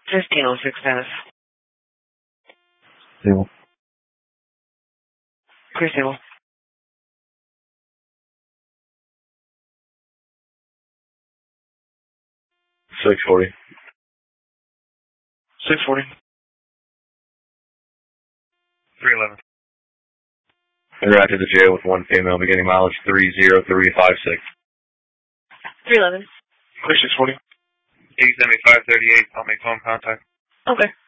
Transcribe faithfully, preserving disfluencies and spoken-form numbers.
fifteen oh six status. Stable. Clear stable. six forty. six forty. three eleven. Interacted to jail with one female, beginning mileage three zero three five six. three eleven. Clear six forty. eight seventy-five thirty-eight, I'll make phone contact. Okay.